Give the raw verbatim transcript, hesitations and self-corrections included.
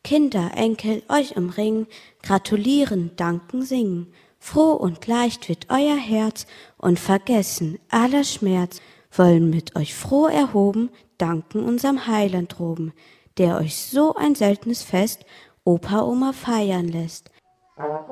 Kinder, Enkel euch umringen, gratulieren, danken, singen. Froh und leicht wird euer Herz und vergessen aller Schmerz, wollen mit euch froh erhoben, danken unserem Heiland droben, der euch so ein seltenes Fest Opa, Oma feiern lässt.